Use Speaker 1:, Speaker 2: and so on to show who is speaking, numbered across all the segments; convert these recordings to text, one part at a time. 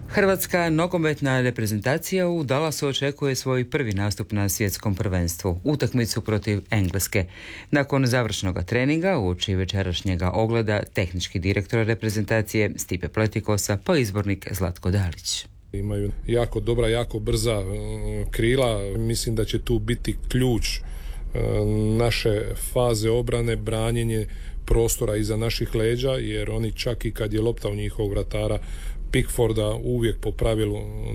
Speaker 1: Hrvatska nogometna reprezentacija u Dallasu očekuje svoj prvi nastup na svjetskom prvenstvu, utakmicu protiv Engleske. Nakon završnog treninga uoči večerašnjega ogleda tehnički direktor reprezentacije Stipe Pletikosa pa izbornik Zlatko Dalić.
Speaker 2: Imaju jako dobra, jako brza krila. Mislim da će tu biti ključ naše faze obrane, branjenje prostora iza naših leđa, jer oni čak i kad je lopta u njihovog vratara Pickforda uvijek po pravilu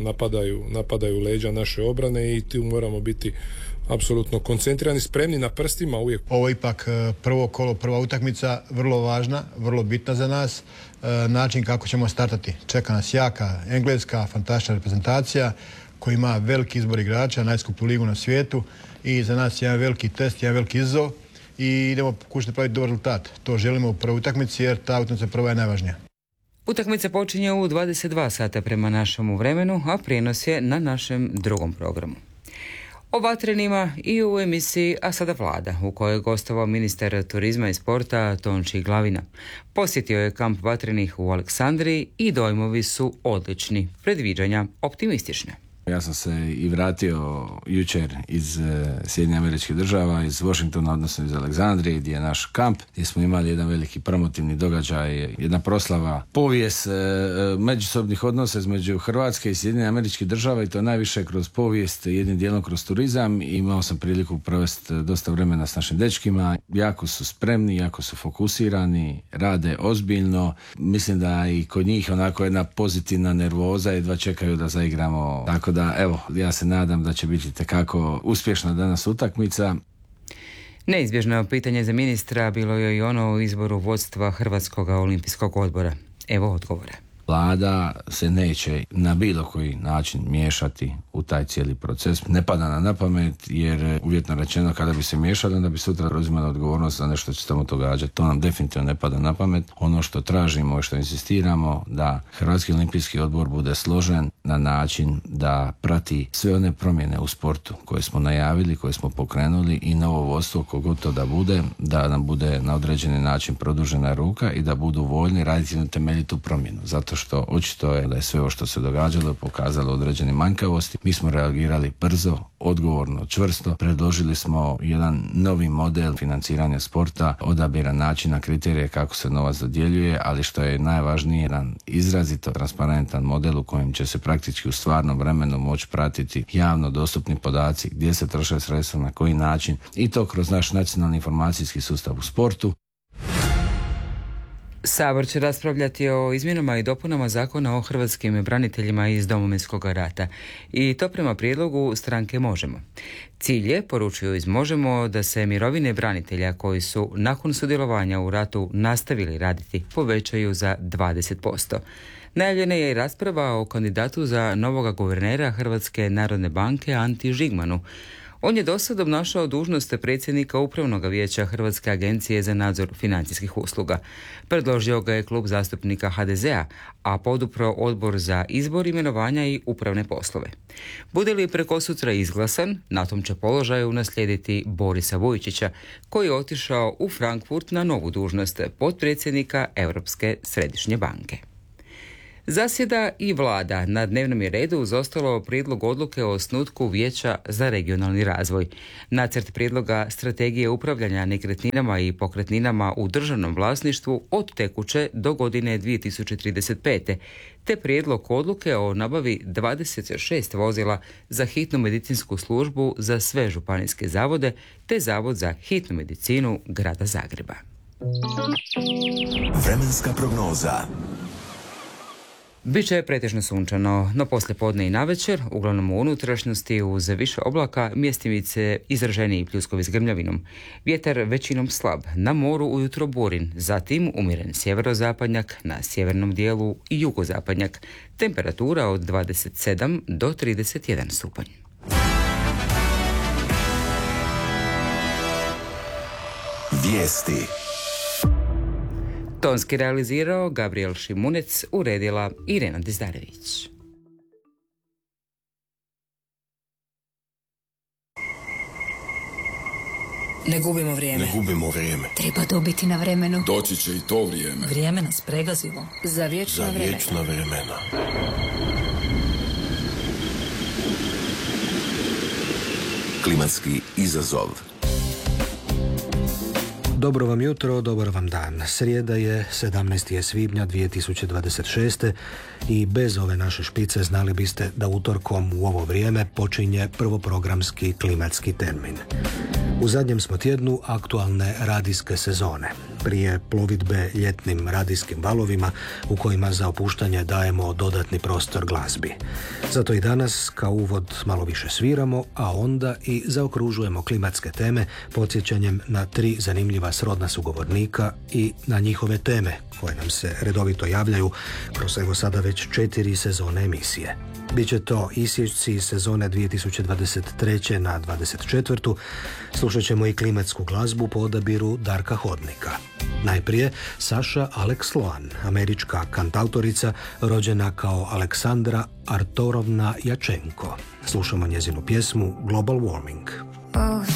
Speaker 2: napadaju leđa naše obrane i tu moramo biti apsolutno koncentrirani, spremni na prstima uvijek.
Speaker 3: Ovo je ipak prvo kolo, prva utakmica, vrlo važna, vrlo bitna za nas. Način kako ćemo startati. Čeka nas jaka Engleska, fantastična reprezentacija koja ima veliki izbor igrača, najskuplju ligu na svijetu i za nas je jedan veliki test, jedan veliki izazov i idemo pokušati praviti dobar rezultat. To želimo u prvoj utakmici jer ta utakmica prva je najvažnija.
Speaker 1: Utakmica počinje u 22 sata prema našemu vremenu, a prijenos je na našem drugom programu. O vatrenima i u emisiji A sada vlada, u kojoj je gostovao ministar turizma i sporta Tonči Glavina. Posjetio je kamp vatrenih u Aleksandriji i dojmovi su odlični, predviđanja optimistične.
Speaker 4: Ja sam se i vratio jučer iz Sjedinjenih Američkih Država, iz Washingtona, odnosno iz Aleksandrije, gdje je naš kamp, gdje smo imali jedan veliki promotivni događaj, jedna proslava, povijest međusobnih odnosa između Hrvatske i Sjedinjenih Američkih Država i to najviše kroz povijest, jednim dijelom kroz turizam. Imao sam priliku provesti dosta vremena s našim dečkima. Jako su spremni, jako su fokusirani, rade ozbiljno. Mislim da i kod njih onako jedna pozitivna nervoza, jedva čekaju da zaigramo. Tako da, evo, ja se nadam da će biti tekako uspješna danas utakmica.
Speaker 1: Neizbježno pitanje za ministra bilo je i ono o izboru vodstva Hrvatskog olimpijskog odbora. Evo odgovore.
Speaker 4: Vlada se neće na bilo koji način miješati u taj cijeli proces. Ne pada na pamet, jer uvjetno rečeno kada bi se miješali, onda bi sutra preuzimali odgovornost za nešto što se tamo događa. To nam definitivno ne pada na pamet. Ono što tražimo i što insistiramo da Hrvatski olimpijski odbor bude složen na način da prati sve one promjene u sportu koje smo najavili, koje smo pokrenuli i novo vodstvo kogod to da bude, da nam bude na određeni način produžena ruka i da budu voljni raditi na temeljitu promjenu. Zato što očito je da je sve ovo što se događalo pokazalo određene manjkavosti. Mi smo reagirali brzo, odgovorno, čvrsto. Predložili smo jedan novi model financiranja sporta, odabira načina, kriterije kako se novac dodjeljuje, ali što je najvažnije, jedan izrazito transparentan model u kojem će se praktički u stvarnom vremenu moći pratiti javno dostupni podaci, gdje se troše sredstva, na koji način i to kroz naš nacionalni informacijski sustav u sportu.
Speaker 1: Sabor će raspravljati o izmjenama i dopunama Zakona o hrvatskim braniteljima iz Domovinskog rata i to prema prijedlogu stranke Možemo. Cilj je, poručuju iz Možemo, da se mirovine branitelja koji su nakon sudjelovanja u ratu nastavili raditi povećaju za 20%. Najavljena je i rasprava o kandidatu za novoga guvernera Hrvatske narodne banke Anti Žigmanu. On je dosad obnašao dužnost predsjednika Upravnog vijeća Hrvatske agencije za nadzor financijskih usluga. Predložio ga je klub zastupnika HDZ-a, a podupro odbor za izbor, imenovanja i upravne poslove. Bude li prekosutra izglasan, na tom će položaju naslijediti Borisa Vujčića, koji je otišao u Frankfurt na novu dužnost potpredsjednika Europske središnje banke. Zasjeda i vlada. Na dnevnom je redu uz ostalo prijedlog odluke o osnutku Vijeća za regionalni razvoj. Nacrt prijedloga strategije upravljanja nekretninama i pokretninama u državnom vlasništvu od tekuće do godine 2035. te prijedlog odluke o nabavi 26 vozila za hitnu medicinsku službu za sve županijske zavode te Zavod za hitnu medicinu grada Zagreba.
Speaker 5: Vremenska prognoza.
Speaker 1: Biće pretežno sunčano, no poslijepodne i navečer, uglavnom u unutrašnjosti uz više oblaka, mjestimice izraženiji pljuskovi s grmljavinom. Vjetar većinom slab, na moru ujutro burin, zatim umjeren sjeverozapadnjak, na sjevernom dijelu i jugozapadnjak. Temperatura od 27 do 31 stupanj.
Speaker 5: Vijesti.
Speaker 1: Tonski realizirao Gabriel Šimunec, uredila Irena Dizdarević.
Speaker 6: Ne gubimo vrijeme.
Speaker 7: Treba dobiti na vremenu.
Speaker 8: Doći će i to vrijeme.
Speaker 6: Vrijeme nas pregazilo. Za vječna vremena.
Speaker 5: Klimatski izazov.
Speaker 8: Dobro vam jutro, dobar vam dan. Srijeda je 17. svibnja 2026. i bez ove naše špice znali biste da utorkom u ovo vrijeme počinje prvoprogramski klimatski termin. U zadnjem smo tjednu aktualne radijske sezone. Prije plovidbe ljetnim radijskim valovima u kojima za opuštanje dajemo dodatni prostor glazbi. Zato i danas kao uvod malo više sviramo, a onda i zaokružujemo klimatske teme podsjećanjem na 3 zanimljiva srodna sugovornika i na njihove teme koje nam se redovito javljaju kroz evo sada već 4 sezone emisije. Biće to isječci iz sezone 2023. na 24. Slušat ćemo i klimatsku glazbu po odabiru Darka Hodnika. Najprije Saša Alex Loan, američka kantautorica rođena kao Aleksandra Artorovna Jačenko. Slušamo njezinu pjesmu Global Warming.